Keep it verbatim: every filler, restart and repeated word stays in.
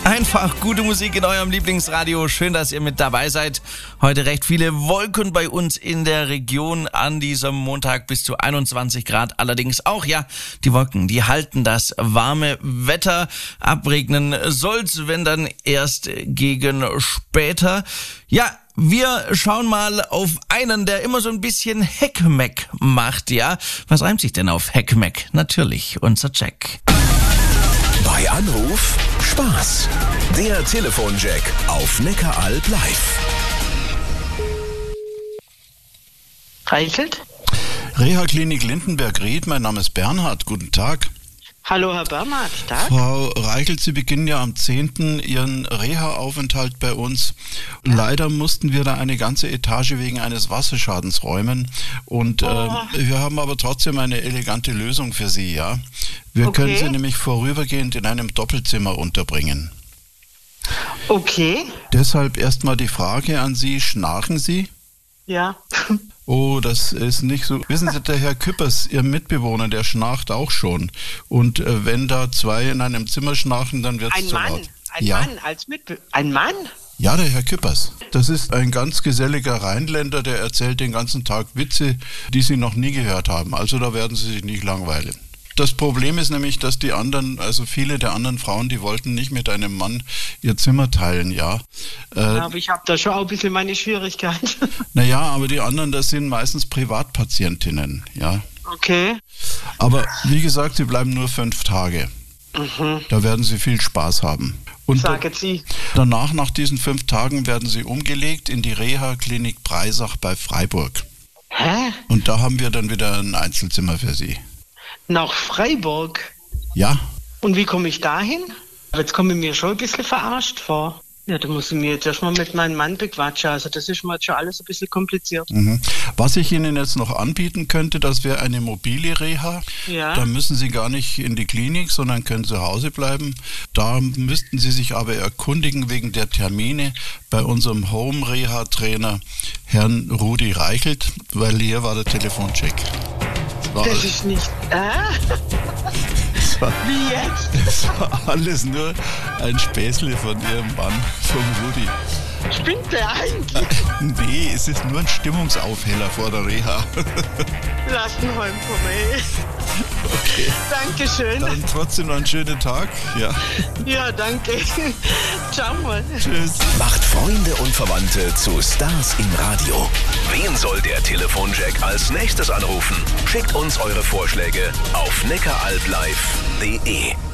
Einfach gute Musik in eurem Lieblingsradio. Schön, dass ihr mit dabei seid. Heute recht viele Wolken bei uns in der Region an diesem Montag, bis zu einundzwanzig Grad. Allerdings auch, ja, die Wolken, die halten das warme Wetter. Abregnen soll's, wenn dann erst gegen später. Ja, wir schauen mal auf einen, der immer so ein bisschen Heckmeck macht, ja. Was reimt sich denn auf Heckmeck? Natürlich, unser Jack. Bei Anruf Spaß. Der Telefonjack auf Neckaralb live. Reichelt? Reha-Klinik Lindenberg-Ried, mein Name ist Bernhard. Guten Tag. Hallo, Herr Bernhard. Tag. Frau Reichelt, Sie beginnen ja am zehnten Ihren Reha-Aufenthalt bei uns. Leider mussten wir da eine ganze Etage wegen eines Wasserschadens räumen. Und Oh. äh, wir haben aber trotzdem eine elegante Lösung für Sie, ja. Wir Okay. können Sie nämlich vorübergehend in einem Doppelzimmer unterbringen. Okay. Deshalb erstmal die Frage an Sie, schnarchen Sie? Ja. Oh, das ist nicht so. Wissen Sie, der Herr Küppers, Ihr Mitbewohner, der schnarcht auch schon. Und äh, wenn da zwei in einem Zimmer schnarchen, dann wird es Ein zu Mann. laut. Ein ja? Mann als Mitbe... Ein Mann? Ja, der Herr Küppers. Das ist ein ganz geselliger Rheinländer, der erzählt den ganzen Tag Witze, die Sie noch nie gehört haben. Also da werden Sie sich nicht langweilen. Das Problem ist nämlich, dass die anderen, also viele der anderen Frauen, die wollten nicht mit einem Mann ihr Zimmer teilen, ja. Äh, Aber ich habe da schon auch ein bisschen meine Schwierigkeiten. naja, aber die anderen, das sind meistens Privatpatientinnen, ja. Okay. Aber wie gesagt, sie bleiben nur fünf Tage. Mhm. Da werden Sie viel Spaß haben. Und Sagen Sie. danach, nach diesen fünf Tagen, werden Sie umgelegt in die Reha-Klinik Breisach bei Freiburg. Hä? Und da haben wir dann wieder ein Einzelzimmer für Sie. Nach Freiburg? Ja? Und wie komme ich dahin? Jetzt komme ich mir schon ein bisschen verarscht vor. Ja, da muss ich mir jetzt erstmal mit meinem Mann bequatschen. Also das ist mir jetzt schon alles ein bisschen kompliziert. Mhm. Was ich Ihnen jetzt noch anbieten könnte, das wäre eine mobile Reha. Ja. Da müssen Sie gar nicht in die Klinik, sondern können zu Hause bleiben. Da müssten Sie sich aber erkundigen wegen der Termine bei unserem Home-Reha-Trainer, Herrn Rudi Reichelt, weil hier war der Telefoncheck. Das war, Das ist nicht... Äh? das war, Wie jetzt? das war alles nur ein Späßle von Ihrem Mann, vom Rudi. Spinnt der eigentlich? Nee, es ist nur ein Stimmungsaufheller vor der Reha. Lass ihn heimkommen, ey. Okay. Dankeschön. Dann trotzdem noch einen schönen Tag. Ja. Ja, danke. Ciao mal. Tschüss. Macht Freunde und Verwandte zu Stars im Radio. Wen soll der Telefonjack als nächstes anrufen? Schickt uns eure Vorschläge auf neckaralblive punkt de.